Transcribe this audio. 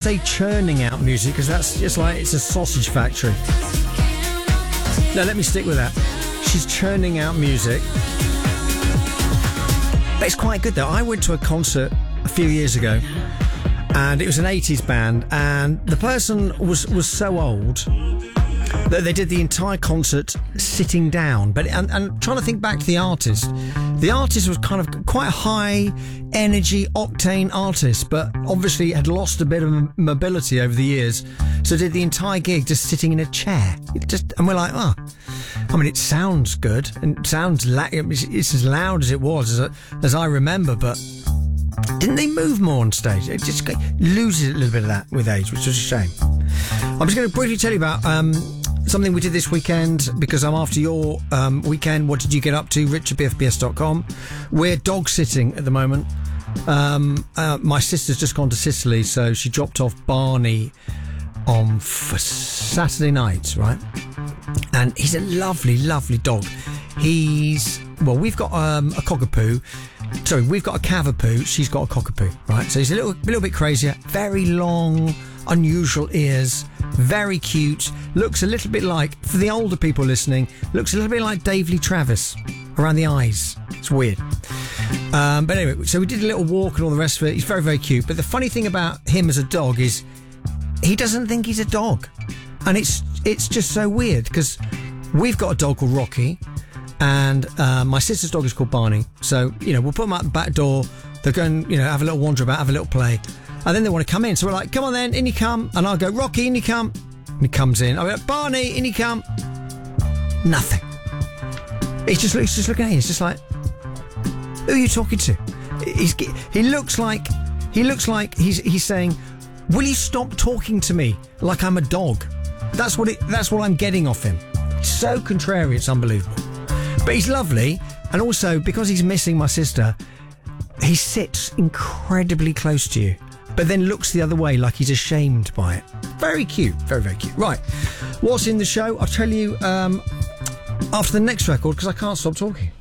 say churning out music because that's just like it's a sausage factory. No, let me stick with that. She's churning out music. But it's quite good though. I went to a concert a few years ago and it was an 80s band and the person was so old that they did the entire concert sitting down. But and trying to think back to the artist. The artist was kind of quite a high energy octane artist, but obviously had lost a bit of mobility over the years. So did the entire gig just sitting in a chair. And we're like, oh, I mean, it sounds good and it sounds it's as loud as it was as I remember, but didn't they move more on stage? It just loses a little bit of that with age, which is a shame. I'm just going to briefly tell you about something we did this weekend because I'm after your weekend. What did you get up to? Rich@bfbs.com. We're dog sitting at the moment. My sister's just gone to Sicily, so she dropped off Barney on Saturday night, right? And he's a lovely, lovely dog. We've got a cockapoo. Sorry, we've got a cavapoo. She's got a cockapoo, right? So he's a little bit crazier. Very long, unusual ears. Very cute. Looks a little bit like, for the older people listening, looks a little bit like Dave Lee Travis around the eyes. It's weird. But anyway, so we did a little walk and all the rest of it. He's very, very cute. But the funny thing about him as a dog is he doesn't think he's a dog. And it's just so weird because we've got a dog called Rocky and my sister's dog is called Barney. So, we'll put them out the back door. They're going, have a little wander about, have a little play. And then they want to come in. So we're like, come on then, in you come. And I'll go, Rocky, in you come. And he comes in. I'll be like, Barney, in you come. Nothing. He's just looking at you. It's just like, who are you talking to? He looks like he's saying, will you stop talking to me like I'm a dog? That's what I'm getting off him. So contrary, it's unbelievable. But he's lovely. And also, because he's missing my sister, he sits incredibly close to you, but then looks the other way like he's ashamed by it. Very cute. Very, very cute. Right. What's in the show? I'll tell you after the next record because I can't stop talking.